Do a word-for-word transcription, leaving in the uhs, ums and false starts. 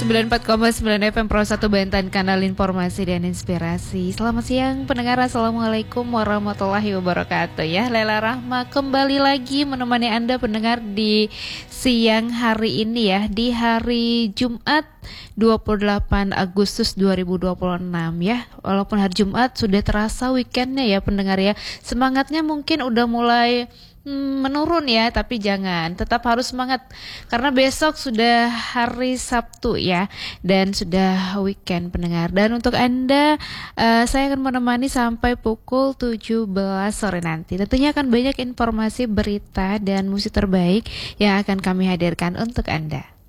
sembilan puluh empat koma sembilan F M Pro satu Banten, kanal informasi dan inspirasi. Selamat siang pendengar, assalamualaikum warahmatullahi wabarakatuh. Ya, Lela Rahma kembali lagi menemani Anda pendengar di siang hari ini ya, di hari Jumat dua puluh delapan Agustus dua ribu dua puluh enam ya. Walaupun hari Jumat sudah terasa weekendnya ya pendengar ya. Semangatnya mungkin udah mulai Hmm, menurun ya, tapi jangan, tetap harus semangat karena besok sudah hari Sabtu ya, dan sudah weekend pendengar. Dan untuk Anda, uh, saya akan menemani sampai pukul tujuh belas sore nanti. Tentunya akan banyak informasi, berita, dan musik terbaik yang akan kami hadirkan untuk Anda.